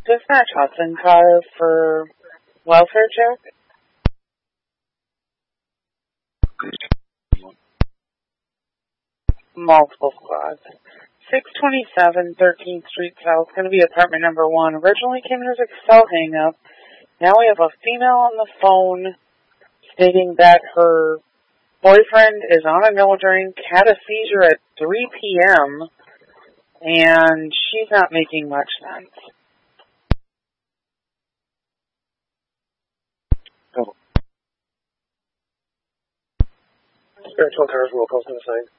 Dispatch Hudson car for welfare check. Multiple squads. 627 13th Street South, going to be apartment number 1. Originally came in as a cell hang-up. Now we have a female on the phone stating that her boyfriend is on a no drink, had a seizure at 3 p.m., and she's not making much sense. Spiritual cars will post on the sign.